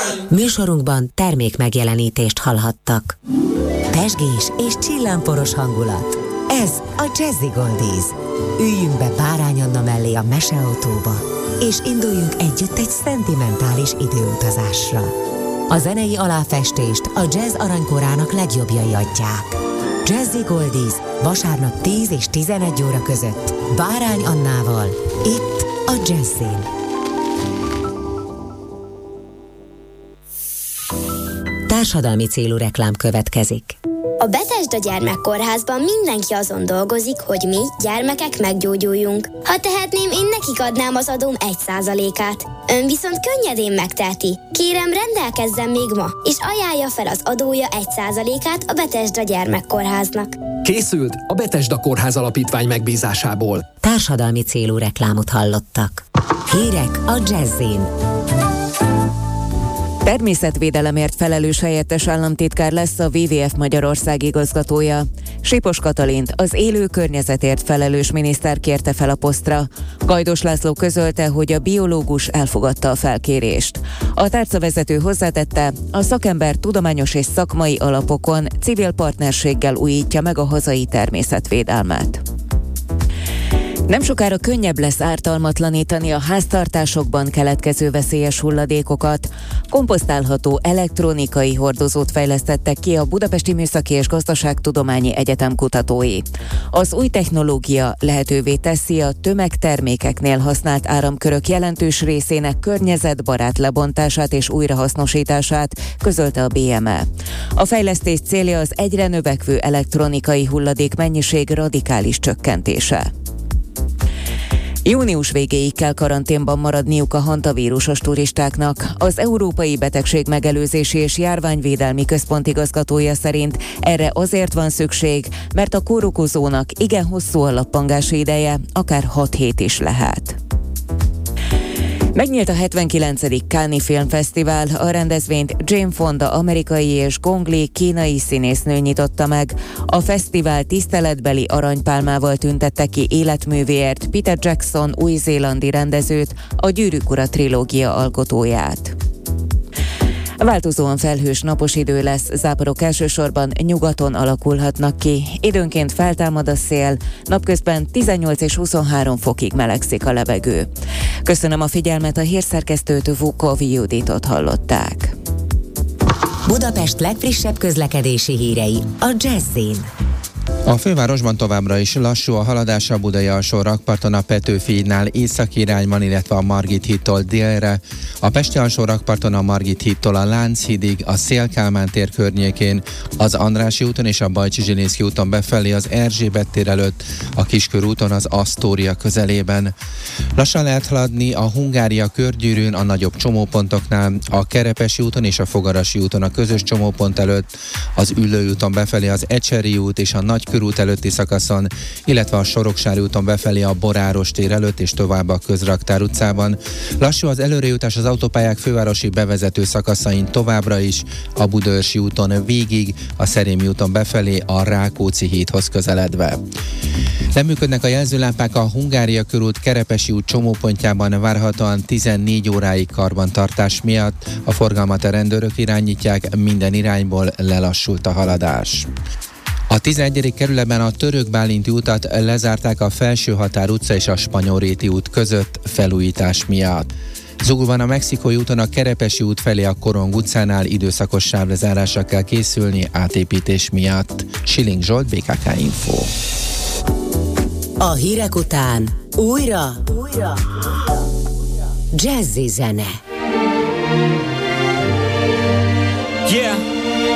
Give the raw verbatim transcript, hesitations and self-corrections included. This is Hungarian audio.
Műsorunkban termék megjelenítést hallhattak. Pezsgés és csillámporos hangulat. Ez a Jazzy Goldies. Üljünk be Bárány Anna mellé a meseautóba, és induljunk együtt egy szentimentális időutazásra. A zenei aláfestést a jazz aranykorának legjobbjai adják. Jazzy Goldies vasárnap tíz és tizenegy óra között Bárány Annával, itt a Jazzin. Társadalmi célú reklám következik. A Bethesda Gyermekkórházban mindenki azon dolgozik, hogy mi, gyermekek meggyógyuljunk. Ha tehetném, én nekik adnám az adóm egy százalékát. Ön viszont könnyedén megteheti. Kérem, rendelkezzen még ma, és ajánlja fel az adója egy százalékát a Bethesda Gyermekkórháznak. Készült a Bethesda Kórház Alapítvány megbízásából. Társadalmi célú reklámot hallottak. Hírek a Jazzin. Természetvédelemért felelős helyettes államtitkár lesz a dupla vé vé ef Magyarország igazgatója. Sipos Katalint, az élő környezetért felelős miniszter kérte fel a posztra. Gajdos László közölte, hogy a biológus elfogadta a felkérést. A tárcavezető hozzátette, a szakember tudományos és szakmai alapokon, civil partnerséggel újítja meg a hazai természetvédelmet. Nem sokára könnyebb lesz ártalmatlanítani a háztartásokban keletkező veszélyes hulladékokat. Komposztálható elektronikai hordozót fejlesztettek ki a Budapesti Műszaki és Gazdaságtudományi Egyetem kutatói. Az új technológia lehetővé teszi a tömegtermékeknél használt áramkörök jelentős részének környezetbarát lebontását és újrahasznosítását, közölte a bé em e. A fejlesztés célja az egyre növekvő elektronikai hulladék mennyiség radikális csökkentése. Június végéig kell karanténban maradniuk a hantavírusos turistáknak. Az Európai Betegség Megelőzési és Járványvédelmi Központ igazgatója szerint erre azért van szükség, mert a kórokozónak igen hosszú a lappangási ideje, akár hat hét is lehet. Megnyílt a hetvenkilencedik Cannes Filmfesztivál, a rendezvényt Jane Fonda amerikai és Gong Li kínai színésznő nyitotta meg. A fesztivál tiszteletbeli aranypálmával tüntette ki életművéért Peter Jackson új-zélandi rendezőt, a Gyűrűk ura trilógia alkotóját. Változóan felhős napos idő lesz, záporok elsősorban nyugaton alakulhatnak ki. Időnként feltámad a szél, napközben tizennyolc és huszonhárom fokig melegszik a levegő. Köszönöm a figyelmet, a hírszerkesztőt, Vukov Juditot hallották. Budapest legfrissebb közlekedési hírei a Jazzin. A fővárosban továbbra is lassú a haladás a Budai alsó rakparton a Petőfi hídnál északi irányban, illetve a Margit hídtól délre, a Pesti alsó rakparton a Margit hídtól a Lánchídig, a Széll-Kálmán tér környékén, az Andrássy úton és a Bajcsy-Zsilinszky úton befelé az Erzsébet tér előtt, a Kiskörúton az Asztória közelében. Lassan lehet haladni a Hungária körgyűrűn a nagyobb csomópontoknál, a Kerepesi úton és a Fogarasi úton a közös csomópont előtt, az Üllői úton befelé az Ecseri út és a Nagykörút előtti szakaszon, illetve a Soroksári úton befelé a Boráros tér előtt és tovább a Közraktár utcában. Lassú az előrejutás az autópályák fővárosi bevezető szakaszain továbbra is, a Budaörsi úton végig, a Szerémi úton befelé a Rákóczi hídhoz közeledve. Nem működnek a jelzőlámpák a Hungária körút Kerepesi út csomópontjában várhatóan tizennégy óráig karbantartás miatt. A forgalmat a rendőrök irányítják, minden irányból lelassult a haladás. A tizenegyedik kerületben a Török Bálinti utat lezárták a Felsőhatár utca és a Spanyolréti út között felújítás miatt. Zugul van a Mexikói úton a Kerepesi út felé a Korong utcánál, időszakos sávlezárásra kell készülni átépítés miatt. Schilling Zsolt, bé ká ká Info. A hírek után újra, újra Jazzy zene. Yeah.